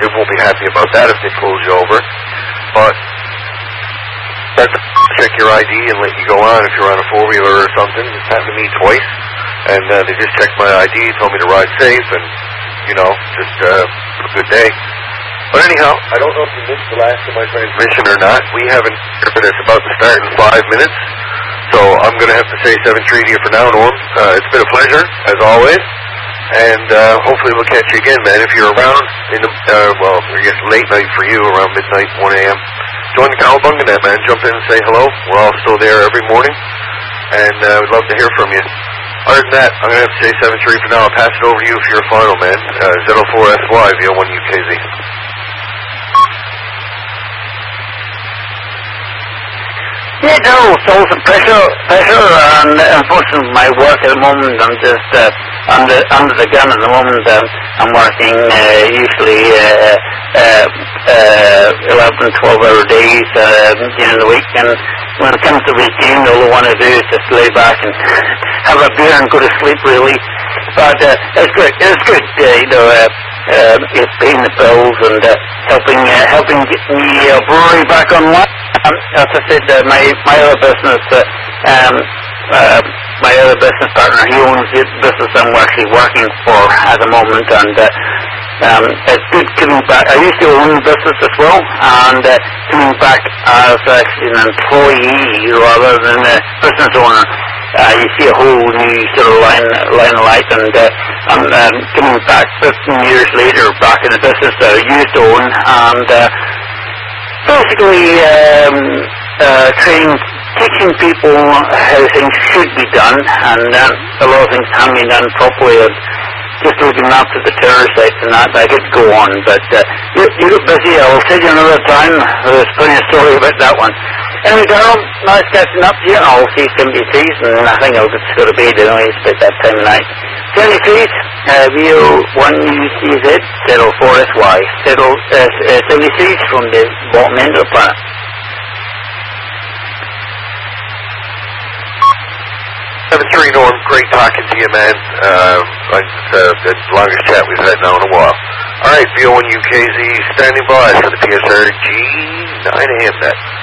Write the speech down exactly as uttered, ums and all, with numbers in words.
they won't be happy about that if they pull you over. But that's check your I D and let you go on if you're on a four-wheeler or something. It's happened to me twice. And uh, they just checked my I D, told me to ride safe, and, you know, just uh, have a good day. But anyhow, I don't know if you missed the last of my transmission or not. We haven't, it's about to start in five minutes. So I'm going to have to say seven three to you for now, Norm. Uh, it's been a pleasure, as always. And uh, hopefully we'll catch you again, man. If you're around in the, uh, well, I guess late night for you, around midnight, one a.m., join the Cowabunga Net, man. Jump in and say hello. We're all still there every morning. And uh, we'd love to hear from you. Other than that, I'm going to have to say seven three for now. I'll pass it over to you for your final, man. Uh, Z oh four S Y V O one U K Z. Yeah, no, it's always a pressure, pressure, and unfortunately my work at the moment, I'm just uh, under under the gun at the moment. Um, I'm working uh, usually uh, uh, uh, eleven, twelve hour days uh, during the week, and when it comes to weekend, all I want to do is just lay back and have a beer and go to sleep, really. But uh, it's good, it's good, uh, you know, uh, uh, it's paying the bills and uh, helping uh, helping get me uh, brewery back online. Um, as I said, uh, my my other business, uh, um, uh, my other business partner, he owns the business I'm actually working for at the moment, and uh, um, it's good coming back. I used to own the business as well, and uh, coming back as actually an employee rather than a business owner, uh, you see a whole new sort of line line of light, and uh, I'm um, coming back fifteen years later, back in the business that I used to own, and. Uh, Basically, um, uh, training, teaching people how things should be done, and um, a lot of things haven't been done properly. And just looking after the terror sites and that, I could go on, but uh, you, you get busy. I'll tell you another time. There's plenty of story about that one. Anyway, Darryl, nice catching up to you. I'll see seventy-threes, and I think I'll just go to bed anyway. It's about that time of night. seventy-threes, uh, V O one U C Z, Z oh four S Y, Z oh, uh, seventy-threes from the bottom end of the planet. seven three, Norm. Great talking to you, man. Uh, it's uh, the longest chat we've had now in a while. All right, V O one U K Z standing by for the P S R G nine A M net.